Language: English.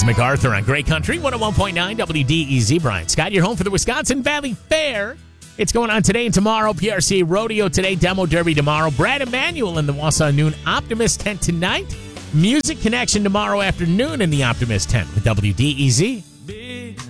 That's MacArthur on Great Country 101.9 WDEZ. Brian Scott, your home for the Wisconsin Valley Fair. It's going on today and tomorrow. PRC Rodeo today, Demo Derby tomorrow. Brad Emanuel in the Wausau Noon Optimist tent tonight. Music Connection tomorrow afternoon in the Optimist tent with WDEZ.